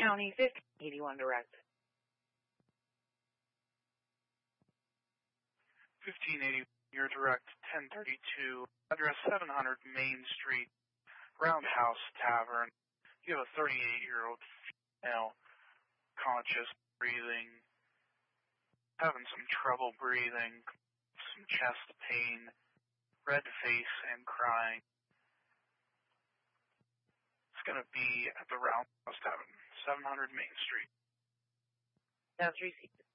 County, 1581 direct. 1580, your direct, 1032, address 700 Main Street, Roundhouse Tavern. You have a 38-year-old female, conscious, breathing, having some trouble breathing, some chest pain, red face, and crying. It's going to be at the Roundhouse Tavern, 700 Main Street. That's received.